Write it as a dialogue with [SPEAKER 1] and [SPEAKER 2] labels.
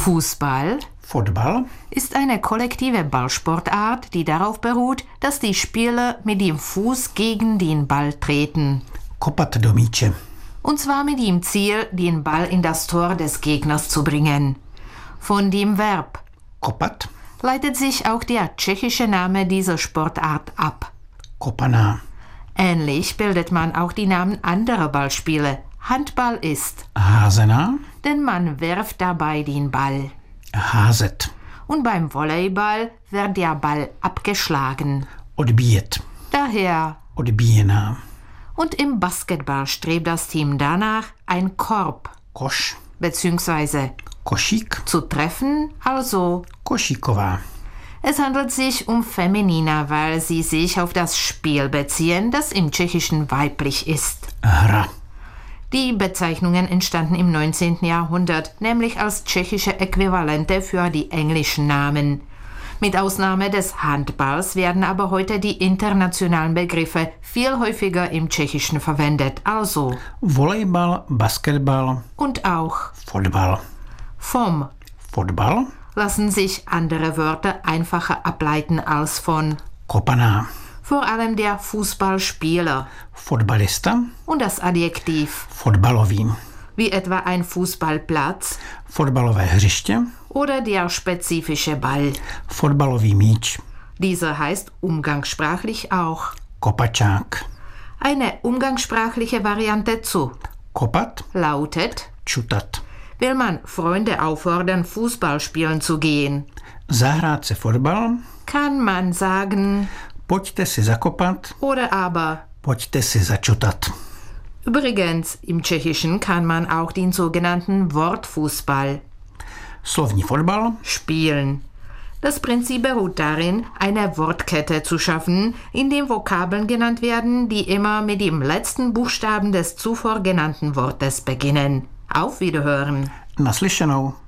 [SPEAKER 1] Fußball
[SPEAKER 2] Fotbal
[SPEAKER 1] ist eine kollektive Ballsportart, die darauf beruht, dass die Spieler mit dem Fuß gegen den Ball treten.
[SPEAKER 2] kopat do míče.
[SPEAKER 1] Und zwar mit dem Ziel, den Ball in das Tor des Gegners zu bringen. Von dem Verb
[SPEAKER 2] Kopat,
[SPEAKER 1] leitet sich auch der tschechische Name dieser Sportart ab.
[SPEAKER 2] kopaná.
[SPEAKER 1] Ähnlich bildet man auch die Namen anderer Ballspiele. Handball ist,
[SPEAKER 2] Házená,
[SPEAKER 1] denn man wirft dabei den Ball.
[SPEAKER 2] házet.
[SPEAKER 1] Und beim Volleyball wird der Ball abgeschlagen.
[SPEAKER 2] Odbíjet,
[SPEAKER 1] Daher.
[SPEAKER 2] odbíjená.
[SPEAKER 1] Und im Basketball strebt das Team danach, ein Korb
[SPEAKER 2] Koš,
[SPEAKER 1] bzw.
[SPEAKER 2] košík,
[SPEAKER 1] zu treffen, also
[SPEAKER 2] košíková.
[SPEAKER 1] es handelt sich um Feminina, weil sie sich auf das Spiel beziehen, das im Tschechischen weiblich ist.
[SPEAKER 2] Hra,
[SPEAKER 1] Die Bezeichnungen entstanden im 19. Jahrhundert, nämlich als tschechische Äquivalente für die englischen Namen. Mit Ausnahme des Handballs werden aber heute die internationalen Begriffe viel häufiger im Tschechischen verwendet, also
[SPEAKER 2] volejbal, basketbal,
[SPEAKER 1] und auch
[SPEAKER 2] fotbal.
[SPEAKER 1] vom
[SPEAKER 2] Fotbal,
[SPEAKER 1] lassen sich andere Wörter einfacher ableiten als von,
[SPEAKER 2] kopaná.
[SPEAKER 1] vor allem der Fußballspieler
[SPEAKER 2] Fotbalista,
[SPEAKER 1] und das Adjektiv,
[SPEAKER 2] fotbalový.
[SPEAKER 1] wie etwa ein Fußballplatz
[SPEAKER 2] Fotbalové hřiště,
[SPEAKER 1] oder der spezifische Ball.
[SPEAKER 2] fotbalový míč.
[SPEAKER 1] Dieser heißt umgangssprachlich auch.
[SPEAKER 2] Kopačák.
[SPEAKER 1] Eine umgangssprachliche Variante zu
[SPEAKER 2] Kopat,
[SPEAKER 1] lautet,
[SPEAKER 2] čutat.
[SPEAKER 1] will man Freunde auffordern, Fußball spielen zu gehen,
[SPEAKER 2] Zahrát se fotbal,
[SPEAKER 1] kann man sagen
[SPEAKER 2] pojďte si zakopat,
[SPEAKER 1] oder aber.
[SPEAKER 2] pojďte si začutat.
[SPEAKER 1] Übrigens, im Tschechischen kann man auch den sogenannten Wortfußball
[SPEAKER 2] Slovní fotbal,
[SPEAKER 1] spielen. Das Prinzip beruht darin, eine Wortkette zu schaffen, in dem Vokabeln genannt werden, die immer mit dem letzten Buchstaben des zuvor genannten Wortes beginnen. Auf Wiederhören!
[SPEAKER 2] naslyšenou.